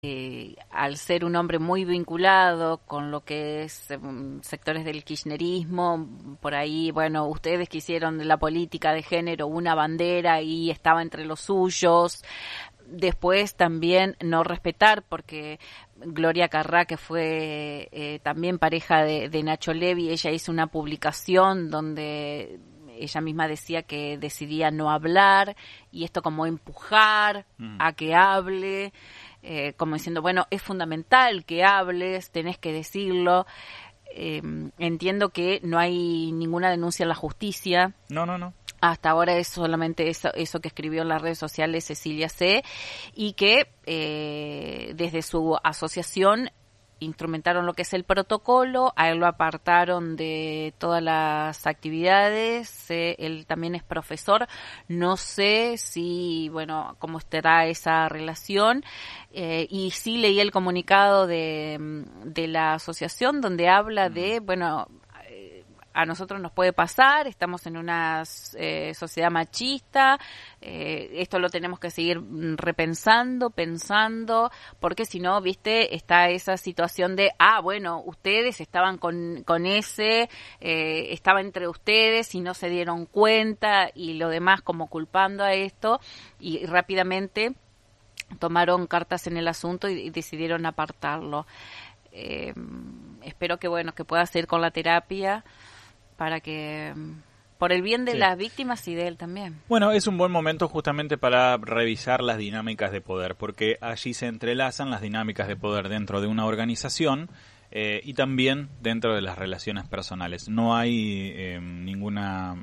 al ser un hombre muy vinculado con lo que es sectores del kirchnerismo, por ahí, bueno, ustedes que hicieron de la política de género una bandera y estaba entre los suyos. Después también no respetar, porque Gloria Carrá, que fue también pareja de Nacho Levi, ella hizo una publicación donde ella misma decía que decidía no hablar, y esto como empujar a que hable, como diciendo, bueno, es fundamental que hables, tenés que decirlo. Entiendo que no hay ninguna denuncia en la justicia. No. Hasta ahora es solamente eso que escribió en las redes sociales Cecilia C., y que desde su asociación instrumentaron lo que es el protocolo, a él lo apartaron de todas las actividades, él también es profesor, no sé si, bueno, cómo estará esa relación, y sí leí el comunicado de la asociación donde habla de, bueno, a nosotros nos puede pasar, estamos en una sociedad machista, esto lo tenemos que seguir pensando, porque si no, viste, está esa situación de, bueno, ustedes estaban con estaba entre ustedes y no se dieron cuenta, y lo demás como culpando a esto, y rápidamente tomaron cartas en el asunto y decidieron apartarlo. Espero que, bueno, que pueda seguir con la terapia, para que, por el bien de las víctimas y de él también. Bueno, es un buen momento justamente para revisar las dinámicas de poder, porque allí se entrelazan las dinámicas de poder dentro de una organización y también dentro de las relaciones personales. No hay ninguna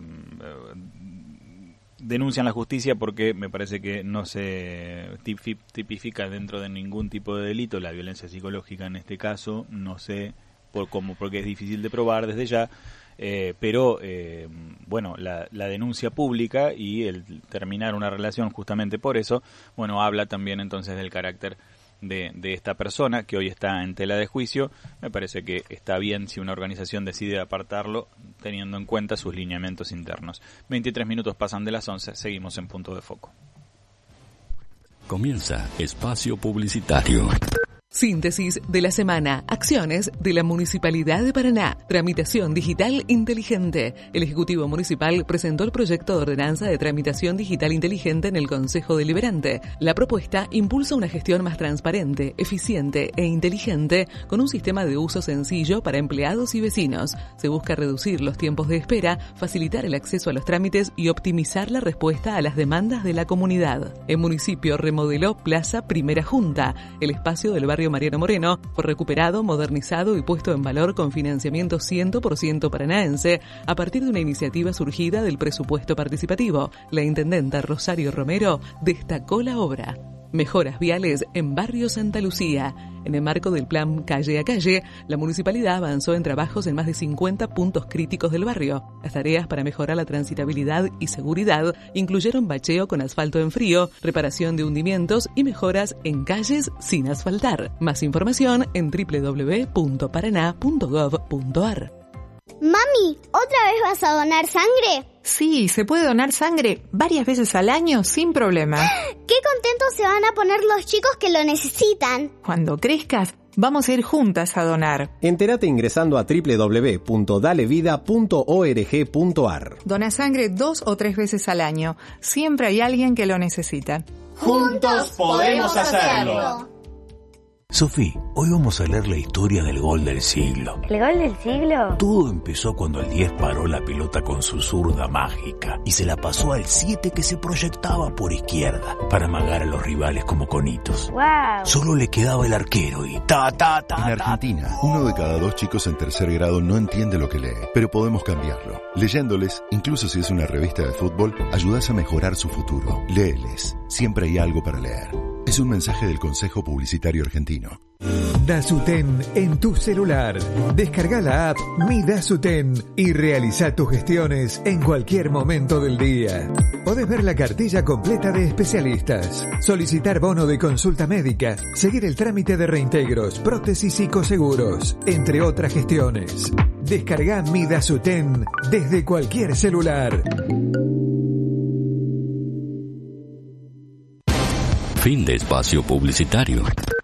denuncia en la justicia, porque me parece que no se tipifica dentro de ningún tipo de delito la violencia psicológica en este caso. No sé porque es difícil de probar desde ya. Pero bueno, la denuncia pública y el terminar una relación justamente por eso, bueno, habla también entonces del carácter de esta persona que hoy está en tela de juicio. Me parece que está bien si una organización decide apartarlo teniendo en cuenta sus lineamientos internos. 23 minutos pasan de las 11, seguimos en Punto de Foco. Comienza Espacio Publicitario. Síntesis de la semana. Acciones de la Municipalidad de Paraná. Tramitación digital inteligente. El Ejecutivo Municipal presentó el proyecto de ordenanza de tramitación digital inteligente en el Consejo Deliberante. La propuesta impulsa una gestión más transparente, eficiente e inteligente con un sistema de uso sencillo para empleados y vecinos. Se busca reducir los tiempos de espera, facilitar el acceso a los trámites y optimizar la respuesta a las demandas de la comunidad. El municipio remodeló Plaza Primera Junta. El espacio del barrio Mariano Moreno fue recuperado, modernizado y puesto en valor con financiamiento 100% paranaense a partir de una iniciativa surgida del presupuesto participativo. La intendenta Rosario Romero destacó la obra. Mejoras viales en Barrio Santa Lucía. En el marco del plan Calle a Calle, la municipalidad avanzó en trabajos en más de 50 puntos críticos del barrio. Las tareas para mejorar la transitabilidad y seguridad incluyeron bacheo con asfalto en frío, reparación de hundimientos y mejoras en calles sin asfaltar. Más información en www.paraná.gov.ar. Mami, ¿otra vez vas a donar sangre? Sí, se puede donar sangre varias veces al año sin problema. ¡Qué contentos se van a poner los chicos que lo necesitan! Cuando crezcas, vamos a ir juntas a donar. Entérate ingresando a www.dalevida.org.ar. Dona sangre 2 o 3 veces al año. Siempre hay alguien que lo necesita. ¡Juntos podemos hacerlo! Sofi, hoy vamos a leer la historia del gol del siglo. ¿El gol del siglo? Todo empezó cuando el 10 paró la pelota con su zurda mágica y se la pasó al 7 que se proyectaba por izquierda para amagar a los rivales como conitos. ¡Wow! Solo le quedaba el arquero y ta. En Argentina, 1 de cada 2 chicos en tercer grado no entiende lo que lee, pero podemos cambiarlo. Leyéndoles, incluso si es una revista de fútbol, ayudas a mejorar su futuro. Léeles, siempre hay algo para leer. Es un mensaje del Consejo Publicitario Argentino. Dasuten en tu celular. Descarga la app Mi Dasuten y realiza tus gestiones en cualquier momento del día. Podés ver la cartilla completa de especialistas, solicitar bono de consulta médica, seguir el trámite de reintegros, prótesis y coseguros, entre otras gestiones. Descarga Mi Dasuten desde cualquier celular. Fin de espacio publicitario.